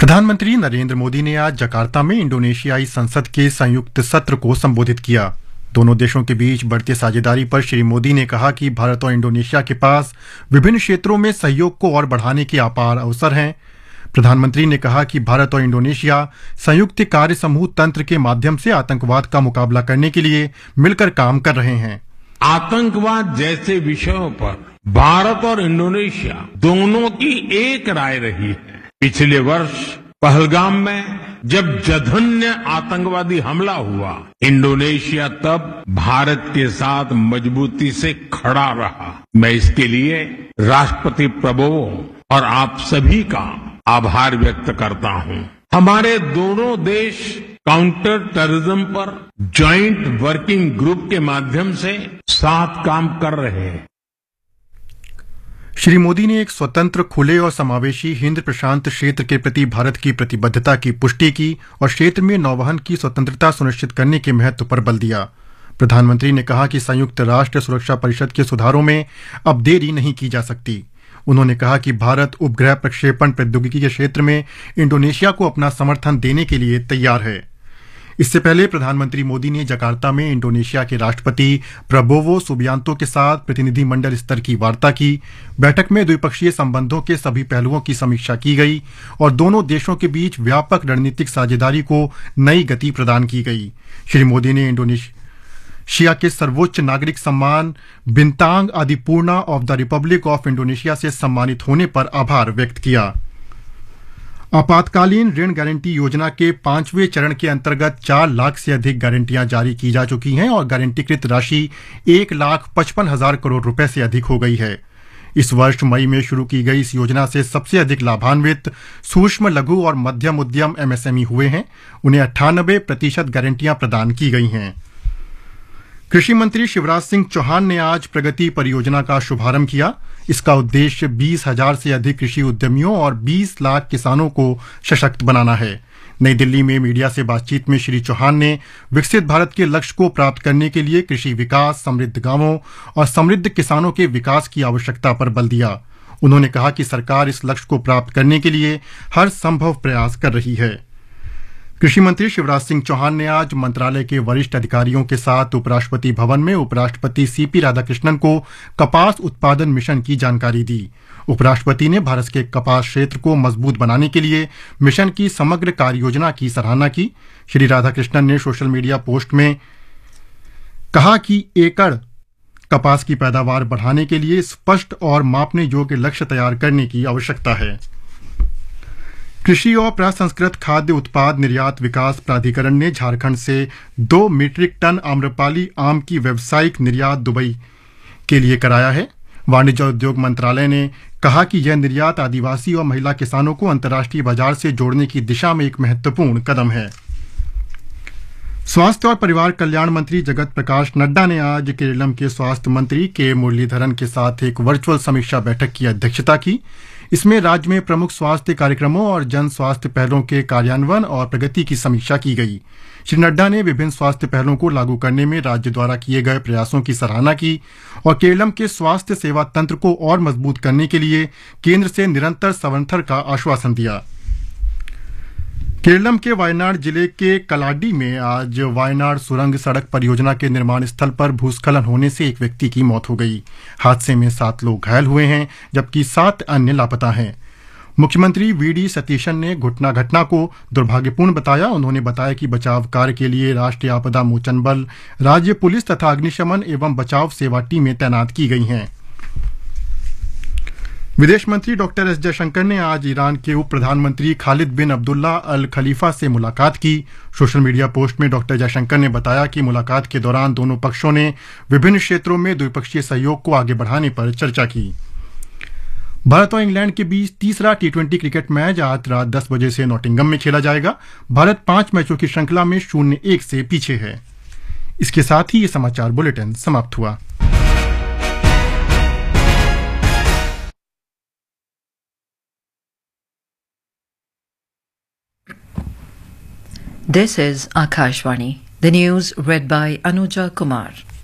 प्रधानमंत्री नरेंद्र मोदी ने आज जकार्ता में इंडोनेशियाई संसद के संयुक्त सत्र को संबोधित किया। दोनों देशों के बीच बढ़ती साझेदारी पर श्री मोदी ने कहा कि भारत और इंडोनेशिया के पास विभिन्न क्षेत्रों में सहयोग को और बढ़ाने के अपार अवसर हैं। प्रधानमंत्री ने कहा कि भारत और इंडोनेशिया संयुक्त कार्य समूह तंत्र के माध्यम से आतंकवाद का मुकाबला करने के लिए मिलकर काम कर रहे हैं। आतंकवाद जैसे विषयों पर भारत और इंडोनेशिया दोनों की एक राय रही है। पिछले वर्ष पहलगाम में जब जघन्य आतंकवादी हमला हुआ, इंडोनेशिया तब भारत के साथ मजबूती से खड़ा रहा। मैं इसके लिए राष्ट्रपति प्रबोवो और आप सभी का आभार व्यक्त करता हूं। हमारे दोनों देश काउंटर टेररिज्म पर ज्वाइंट वर्किंग ग्रुप के माध्यम से साथ काम कर रहे हैं। श्री मोदी ने एक स्वतंत्र, खुले और समावेशी हिंद प्रशांत क्षेत्र के प्रति भारत की प्रतिबद्धता की पुष्टि की और क्षेत्र में नौवहन की स्वतंत्रता सुनिश्चित करने के महत्व पर बल दिया। प्रधानमंत्री ने कहा कि संयुक्त राष्ट्र सुरक्षा परिषद के सुधारों में अब देरी नहीं की जा सकती। उन्होंने कहा कि भारत उपग्रह प्रक्षेपण प्रौद्योगिकी के क्षेत्र में इंडोनेशिया को अपना समर्थन देने के लिए तैयार है। इससे पहले प्रधानमंत्री मोदी ने जकार्ता में इंडोनेशिया के राष्ट्रपति प्रबोवो सुबियांतो के साथ प्रतिनिधिमंडल स्तर की वार्ता की। बैठक में द्विपक्षीय संबंधों के सभी पहलुओं की समीक्षा की गई और दोनों देशों के बीच व्यापक रणनीतिक साझेदारी को नई गति प्रदान की गई। श्री मोदी ने इंडोनेशिया के सर्वोच्च नागरिक सम्मान बिंतांग आदिपूर्णा of the Republic of Indonesia से सम्मानित होने पर आभार व्यक्त किया। आपातकालीन ऋण गारंटी योजना के 5वें चरण के अंतर्गत 4 लाख से अधिक गारंटियां जारी की जा चुकी हैं और गारंटीकृत राशि 1,55,000 करोड़ रुपए से अधिक हो गई है। इस वर्ष मई में शुरू की गई इस योजना से सबसे अधिक लाभान्वित सूक्ष्म, लघु और मध्यम उद्यम एमएसएमई हुए हैं। उन्हें 98% गारंटियां प्रदान की गई हैं। कृषि मंत्री शिवराज सिंह चौहान ने आज प्रगति परियोजना का शुभारंभ किया। इसका उद्देश्य 20,000 से अधिक कृषि उद्यमियों और 20 लाख किसानों को सशक्त बनाना है। नई दिल्ली में मीडिया से बातचीत में श्री चौहान ने विकसित भारत के लक्ष्य को प्राप्त करने के लिए कृषि विकास, समृद्ध गांवों और समृद्ध किसानों के विकास की आवश्यकता पर बल दिया। उन्होंने कहा कि सरकार इस लक्ष्य को प्राप्त करने के लिए हर संभव प्रयास कर रही है। कृषि मंत्री शिवराज सिंह चौहान ने आज मंत्रालय के वरिष्ठ अधिकारियों के साथ उपराष्ट्रपति भवन में उपराष्ट्रपति सीपी राधाकृष्णन को कपास उत्पादन मिशन की जानकारी दी। उपराष्ट्रपति ने भारत के कपास क्षेत्र को मजबूत बनाने के लिए मिशन की समग्र कार्य योजना की सराहना की। श्री राधाकृष्णन ने सोशल मीडिया पोस्ट में कहा कि एकड़ कपास की पैदावार बढ़ाने के लिए स्पष्ट और मापने योग्य लक्ष्य तैयार करने की आवश्यकता है। कृषि और प्रसंस्कृत खाद्य उत्पाद निर्यात विकास प्राधिकरण ने झारखंड से 2 मीट्रिक टन आम्रपाली आम की व्यावसायिक निर्यात दुबई के लिए कराया है। वाणिज्य और उद्योग मंत्रालय ने कहा कि यह निर्यात आदिवासी और महिला किसानों को अंतर्राष्ट्रीय बाजार से जोड़ने की दिशा में एक महत्वपूर्ण कदम है। स्वास्थ्य और परिवार कल्याण मंत्री जगत प्रकाश नड्डा ने आज केरलम के स्वास्थ्य मंत्री के मुरलीधरन के साथ एक वर्चुअल समीक्षा बैठक की अध्यक्षता की। इसमें राज्य में प्रमुख स्वास्थ्य कार्यक्रमों और जन स्वास्थ्य पहलों के कार्यान्वयन और प्रगति की समीक्षा की गई। श्री नड्डा ने विभिन्न स्वास्थ्य पहलों को लागू करने में राज्य द्वारा किए गए प्रयासों की सराहना की और केरलम के स्वास्थ्य सेवा तंत्र को और मजबूत करने के लिए केंद्र से निरंतर समर्थन का आश्वासन दिया। केरलम के वायनाड जिले के कलाडी में आज वायनाड सुरंग सड़क परियोजना के निर्माण स्थल पर भूस्खलन होने से एक व्यक्ति की मौत हो गई। हादसे में 7 लोग घायल हुए हैं जबकि 7 अन्य लापता हैं। मुख्यमंत्री वीडी सतीशन ने घटना को दुर्भाग्यपूर्ण बताया। उन्होंने बताया कि बचाव कार्य के लिए राष्ट्रीय आपदा मोचन बल, राज्य पुलिस तथा अग्निशमन एवं बचाव सेवा टीमें तैनात की गई हैं। विदेश मंत्री डॉक्टर एस जयशंकर ने आज ईरान के उप प्रधानमंत्री खालिद बिन अब्दुल्ला अल खलीफा से मुलाकात की। सोशल मीडिया पोस्ट में डॉक्टर जयशंकर ने बताया कि मुलाकात के दौरान दोनों पक्षों ने विभिन्न क्षेत्रों में द्विपक्षीय सहयोग को आगे बढ़ाने पर चर्चा की। भारत और इंग्लैंड के बीच तीसरा T20 क्रिकेट मैच आज रात 10 बजे से नॉटिंघम में खेला जाएगा। भारत 5 मैचों की श्रृंखला में 0-1 से पीछे है। इसके साथ ही ये समाचार बुलेटिन समाप्त हुआ। This is Akashvani. The news read by Anuja Kumar.